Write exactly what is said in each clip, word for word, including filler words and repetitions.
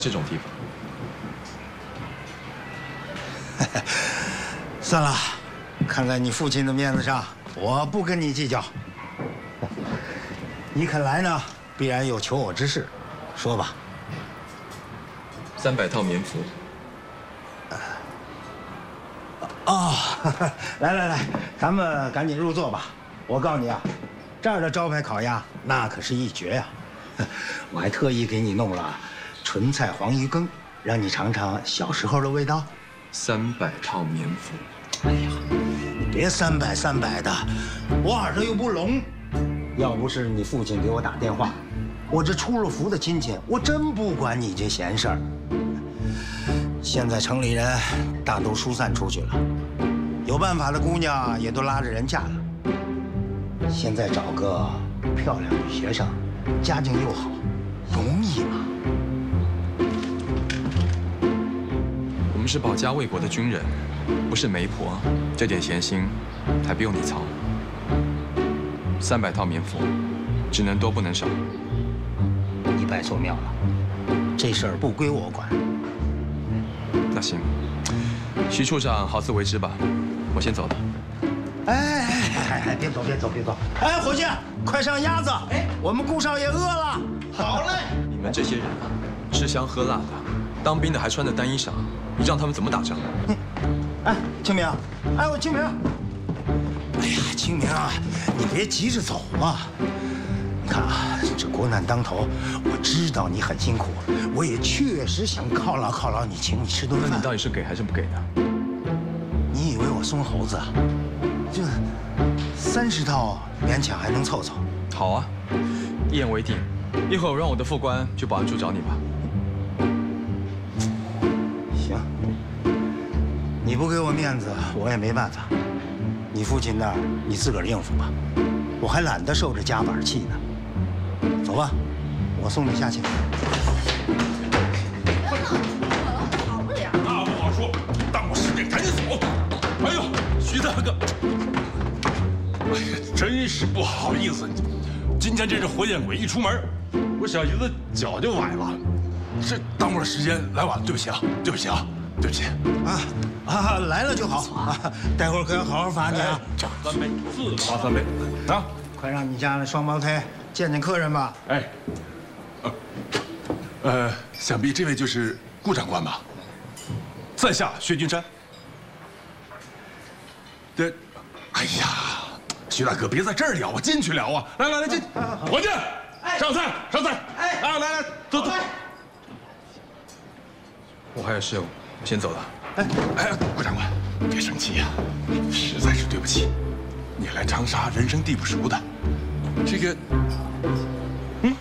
这种地方。 算了，看在你父亲的面子上，我不跟你计较。你肯来呢，必然有求我之事，说吧。 三百套棉服。 哦，来来来，咱们赶紧入座吧。我告诉你啊，这儿的招牌烤鸭那可是一绝呀、啊！我还特意给你弄了纯菜黄鱼羹，让你尝尝小时候的味道。 三百套棉服。 哎呀，你别三百三百的，我耳朵又不聋。要不是你父亲给我打电话，我这出了府的亲戚，我真不管你这闲事儿。现在城里人大都疏散出去了，有办法的姑娘也都拉着人嫁了。现在找个漂亮女学生，家境又好，容易吗？ 我们是保家卫国的军人，不是媒婆，这点闲心还不用你操。三百套棉服，只能多不能少。 你拜错庙了，这事儿不归我管。 那行，徐处长好自为之吧，我先走了。 哎哎哎哎，别走别走别走！哎，伙计，快上鸭子！哎，我们顾少爷饿了。好嘞。 你们这些人啊，吃香喝辣的，当兵的还穿着单衣裳，你让他们怎么打仗？ 哎，清明，哎，我清明。哎呀，清明啊，你别急着走嘛。你看啊，这国难当头，我知道你很辛苦，我也确实想犒劳犒劳你，请你吃顿饭。 那你到底是给还是不给呢？ 你以为我松猴子啊？这三十套勉强还能凑凑。 好啊，一言为定。一会儿我让我的副官去保安处找你吧。 行，你不给我面子，我也没办法。你父亲那儿你自个儿应付吧，我还懒得受这夹板气呢。走吧，我送你下去。 好不了，那不好说，耽误时间，赶紧走。哎呦，徐大哥，哎呀，真是不好意思，今天这只火焰鬼一出门，我小姨子脚就崴了，这耽误了时间，来晚了，对不起啊，对不起啊，对不起。 啊啊，来了就好啊！待会儿可要好好罚你啊！ 三杯，四罚三杯啊！ 快让你家那双胞胎见见客人吧。 哎，呃，呃，想必这位就是顾长官吧？在下薛君山。这，哎呀，徐大哥，别在这儿聊啊，进去聊啊！来来来，进，伙计，上菜上菜！哎，啊，来来，走走。 我还有事，我先走了。 哎哎，顾长官，别生气呀，实在是对不起。你来长沙，人生地不熟的，这个，嗯，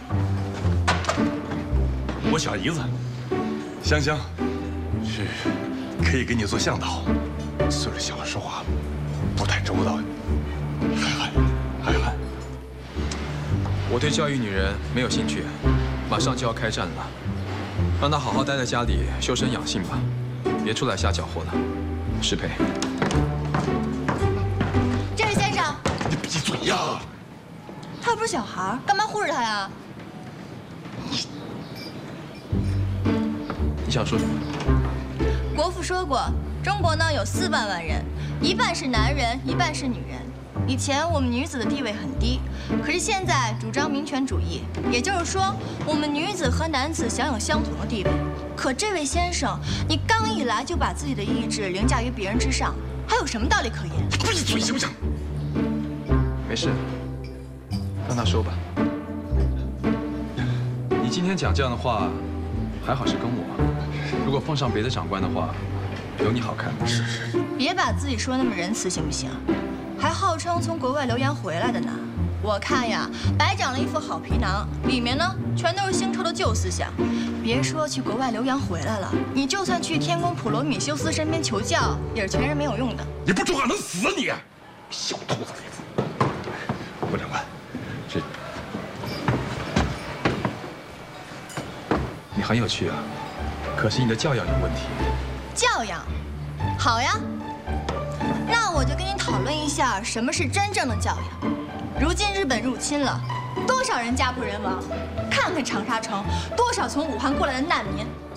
我小姨子香香是可以给你做向导，岁数小时候啊不太周到，海涵海涵。 我对教育女人没有兴趣，马上就要开战了，让她好好待在家里修身养性吧。别出来瞎搅和了，失陪。 这位先生， 你闭嘴呀！ 他又不是小孩，干嘛护着他呀？ 你想说什么？ 国父说过，中国呢有四万万人，一半是男人，一半是女人。以前我们女子的地位很低，可是现在主张民权主义，也就是说，我们女子和男子享有相同的地位。可这位先生，你刚一来就把自己的意志凌驾于别人之上，还有什么道理可言？ 闭嘴行不行？ 没事，让他说吧。你今天讲这样的话，还好是跟我，如果碰上别的长官的话，有你好看。 是是。 别把自己说那么仁慈行不行？还号称从国外留洋回来的呢。我看呀，白长了一副好皮囊，里面呢全都是腥臭的旧思想。别说去国外留洋回来了，你就算去天宫普罗米修斯身边求教，也是全然没有用的。 你不说话能死啊你！小兔崽子！顾长官，这你很有趣啊，可是你的教养有问题。 教养，好呀。那我就跟你讨论一下什么是真正的教养。如今日本入侵了，多少人家破人亡？看看长沙城，多少从武汉过来的难民，